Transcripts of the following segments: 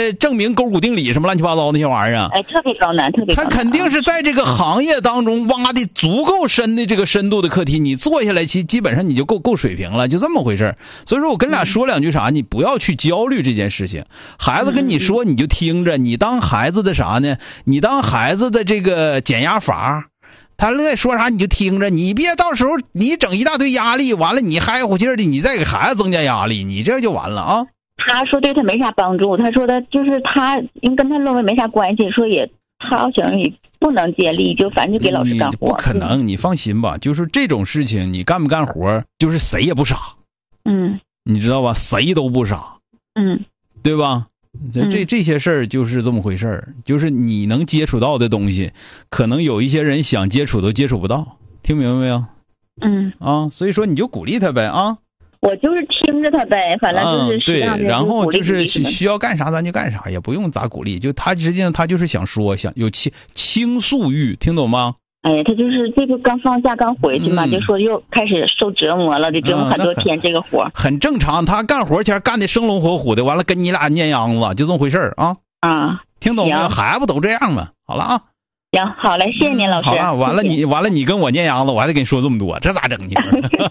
证明勾股定理什么乱七八糟那些玩意儿啊。 哎，特别高难，特别高难。 他肯定是在这个行业当中挖的足够深的这个深度的课题，你做下来基本上你就够水平了，就这么回事。所以说我跟俩说两句啥，你不要去焦虑这件事情。孩子跟你说你就听着，你当孩子的啥呢？你当孩子的这个减压阀。他乐意说啥你就听着，你别到时候你整一大堆压力，完了你嗨乎劲儿的，你再给孩子增加压力，你这就完了啊。 他说对他没啥帮助，他说的就是他因为跟他论文没啥关系，说也他好像也不能接力，就反正就给老师干活。 不可能，你放心吧，就是这种事情你干不干活，就是谁也不傻。你知道吧？谁都不傻。对吧？这些事儿就是这么回事儿，就是你能接触到的东西，可能有一些人想接触都接触不到，听明白没有？所以说你就鼓励他呗啊。 我就是听着他呗，反正就是对，然后就是需要干啥咱就干啥，也不用咋鼓励，就他实际上他就是想说，想有倾诉欲，听懂吗？ 哎，他就是这个刚放假刚回去嘛，就说又开始受折磨了，就折磨很多天这个活很正常。他干活前干的生龙活虎的，完了跟你俩念秧子，就这么回事儿啊。听懂没有？孩子都这样嘛。好了啊。 行，好嘞，谢谢您老师。 好了，完了你跟我念秧子，我还得跟你说这么多，这咋整去？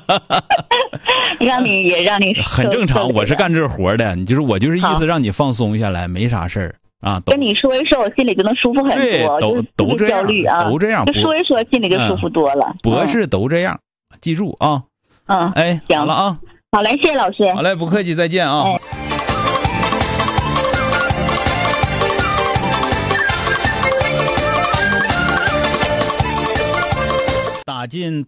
让你很正常，我是干这活的，我就是意思让你放松下来，没啥事儿。 跟你说一说，我心里就能舒服很多。 对，都这样， 焦虑啊， 都这样。 就说一说，心里就舒服多了。 博士都这样，记住啊。哎， 行好了啊。 好嘞，谢谢老师。 好嘞，不客气，再见啊。打进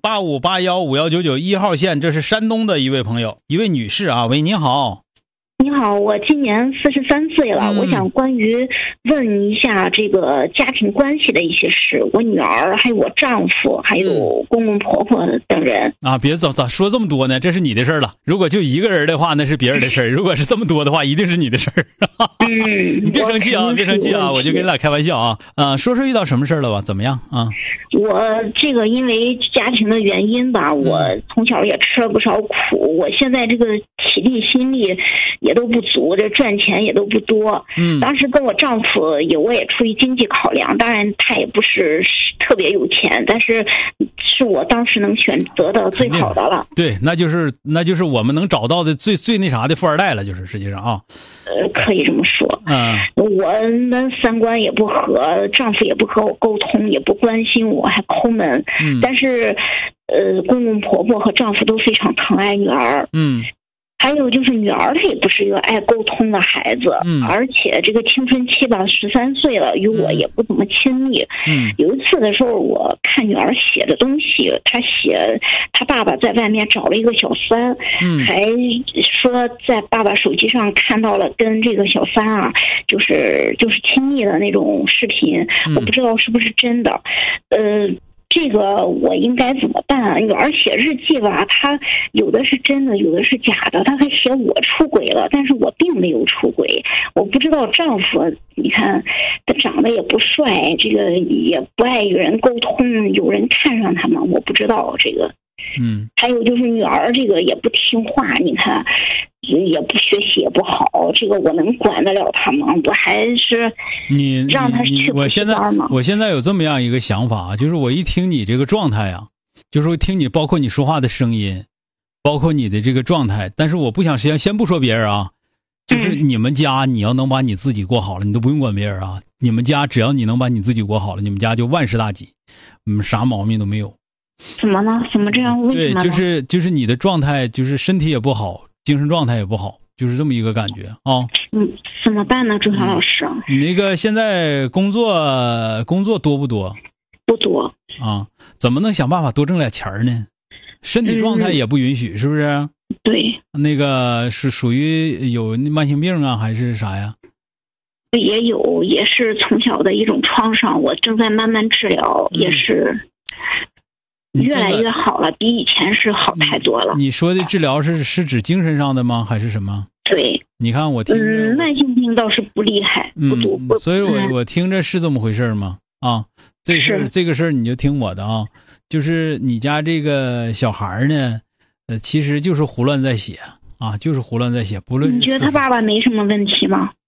85815199号线，这是山东的一位朋友，一位女士啊。喂，你好。 你好，我今年43岁了，我想问一下这个家庭关系的一些事，我女儿还有我丈夫还有公公婆婆等人啊。别咋说这么多呢？这是你的事儿了。如果就一个人的话，那是别人的事儿；如果是这么多的话，一定是你的事儿。你别生气啊，别生气啊，我就跟你俩开玩笑啊。说遇到什么事儿了吧？怎么样啊？ 我这个因为家庭的原因吧，我从小也吃了不少苦，我现在这个体力心力也都不足，这赚钱也都不多。当时跟我丈夫我也出于经济考量，当然他也不是特别有钱，但是我当时能选择的最好的了。 对，那就是我们能找到的最那啥的富二代了，就是实际上啊。 可以这么说。我们三观也不合，丈夫也不和我沟通，也不关心我，还抠门。但是公公婆婆和丈夫都非常疼爱女儿。还有就是女儿她也不是一个爱沟通的孩子，而且这个青春期吧，13岁了，与我也不怎么亲密。有一次的时候，我看女儿写的东西，她写她爸爸在外面找了一个小三，还说在爸爸手机上看到了跟这个小三啊，就是亲密的那种视频，我不知道是不是真的。这个我应该怎么办啊？女儿写日记吧，她有的是真的，有的是假的。她还写我出轨了，但是我并没有出轨。我不知道丈夫，你看他长得也不帅，这个也不爱与人沟通，有人看上他吗？我不知道这个。还有就是女儿这个也不听话，你看也不学习也不好，这个我能管得了她吗？我还是让她去补习班吗？ 我现在有这么样一个想法，就是我一听你这个状态啊，就是听你包括你说话的声音，包括你的这个状态，但是我不想先不说别人啊，就是你们家你要能把你自己过好了，你都不用管别人啊。你们家只要你能把你自己过好了，你们家就万事大吉，啥毛病都没有。 怎么了？怎么这样？为什么呢？ 对，就是你的状态，就是身体也不好，精神状态也不好，就是这么一个感觉啊。 怎么办呢，周强老师？ 你那个现在工作多不多？ 不多啊。怎么能想办法多挣点钱呢？身体状态也不允许，是不是？ 对。 那个是属于有慢性病啊，还是啥呀？ 也有，也是从小的一种创伤，我正在慢慢治疗，也是越来越好了，比以前是好太多了。 你说的治疗是指精神上的吗？还是什么？ 对， 你看我听着， 慢性病倒是不厉害，不多。 所以我听着是这么回事吗？啊，这个事儿你就听我的啊，就是你家这个小孩呢，其实就是胡乱在写啊，就是胡乱在写。不论你觉得他爸爸没什么问题吗？